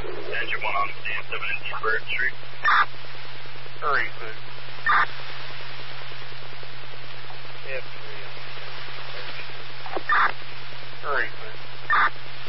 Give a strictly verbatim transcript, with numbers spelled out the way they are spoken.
Engine one on C seven and East Bird Street. Hurry, please.